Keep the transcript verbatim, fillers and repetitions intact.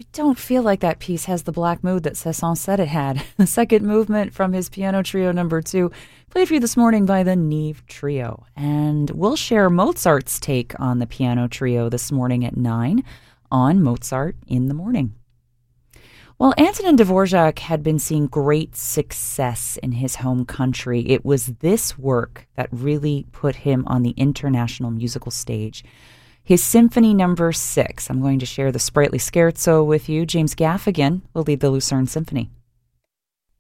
don't feel like that piece has the black mood that Cesson said it had. The second movement from his piano trio number two, played for you this morning by the Neve Trio. And we'll share Mozart's take on the piano trio this morning at nine on Mozart in the Morning. Well, Antonin Dvorak had been seeing great success in his home country. It was this work that really put him on the international musical stage. His Symphony Number Six. I'm going to share the sprightly scherzo with you. James Gaffigan will lead the Lucerne Symphony.